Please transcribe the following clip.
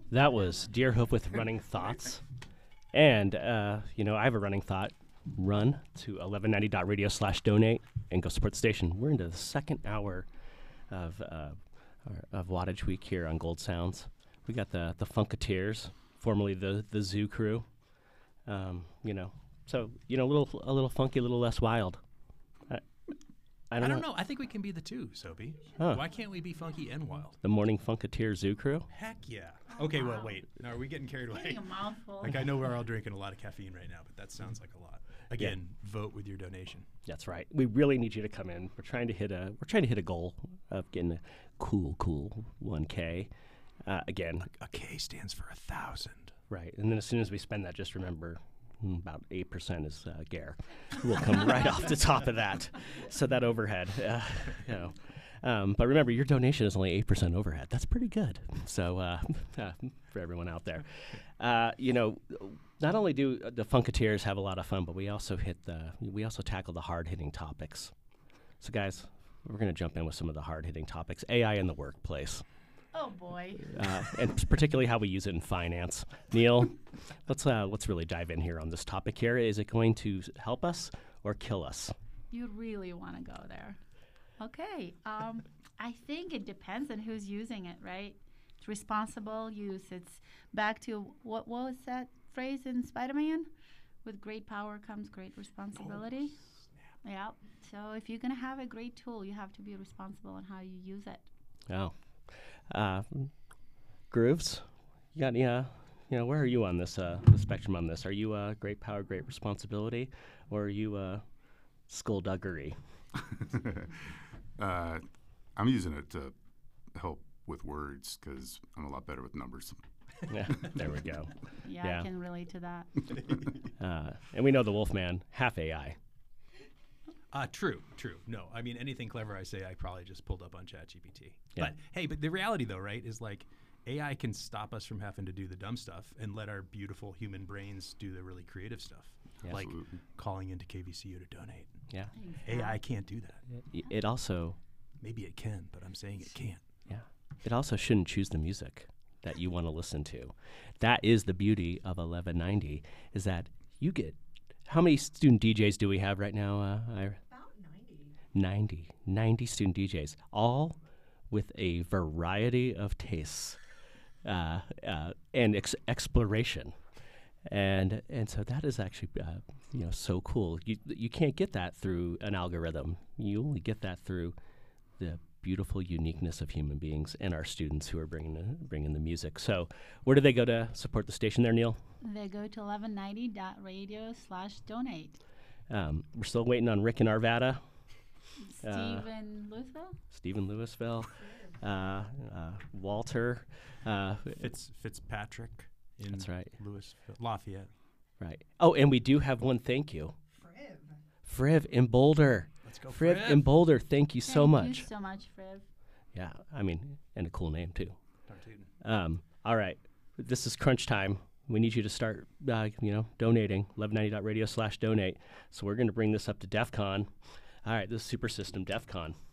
That was Deerhoof with Running Thoughts. And, I have a running thought. Run to 1190.radio/donate and go support the station. We're into the second hour of Wattage Week here on Gold Sounds. We got the Funketeers, formerly the Zoo Crew. So, a little funky, a little less wild. I don't know. I think we can be the two, Soapy. Huh. Why can't we be funky and wild? The Morning Funketeer Zoo Crew? Heck yeah. Okay, well, wait. Now, are we getting carried away? Getting a mouthful. Like, I know we're all drinking a lot of caffeine right now, but that sounds like a lot. Again, vote with your donation. That's right. We really need you to come in. We're trying to hit a goal of getting a cool 1K. Again, A K stands for 1,000. right. And then as soon as we spend that, just remember about 8% is Gare. We'll come right off the top of that. So that overhead, but remember, your donation is only 8% overhead. That's pretty good. So for everyone out there, not only do the Funketeers have a lot of fun, but we also tackle the hard-hitting topics. So guys, we're going to jump in with some of the hard-hitting topics. AI in the workplace. Oh boy. And particularly how we use it in finance. Neil, let's really dive in here on this topic here. Is it going to help us or kill us? You really want to go there. Okay. I think it depends on who's using it, right? It's responsible use. It's back to what was that phrase in Spider-Man? With great power comes great responsibility. Yeah. So if you're going to have a great tool, you have to be responsible on how you use it. Oh. Grooves, you got any, where are you on this the spectrum on this? Are you great power, great responsibility, or are you skullduggery? I'm using it to help with words because I'm a lot better with numbers. Yeah, there we go. Yeah, I can relate to that. And we know the Wolfman, half AI. True. No, I mean, anything clever I say, I probably just pulled up on ChatGPT. Yeah. But the reality, though, right, is like AI can stop us from having to do the dumb stuff and let our beautiful human brains do the really creative stuff, Yeah. like Absolutely. calling into KVCU to donate. Yeah. AI can't do that. It also, Maybe it can, but I'm saying it can't. it also shouldn't choose the music that you want to listen to. That is the beauty of 1190, is that you get, how many student DJs do we have right now, Ira? 90 student DJs, all with a variety of tastes and exploration, and so that is actually so cool. You can't get that through an algorithm. You only get that through the beautiful uniqueness of human beings and our students who are bringing the music. So where do they go to support the station there, Neil? They go to 1190.radio/donate. We're still waiting on Rick in Arvada. Stephen Louisville. Walter. Fitzpatrick in That's right. Louisville, Lafayette. Right. Oh, and we do have one thank you. Friv in Boulder. Let's go, Friv in Boulder, thank you so much. Thank you so much, Friv. Yeah, I mean, and a cool name too. Darn tootin'. All right, this is crunch time. We need you to start, donating. 1190.radio/donate. So we're going to bring this up to DEF CON. All right, this is Super System DEF CON.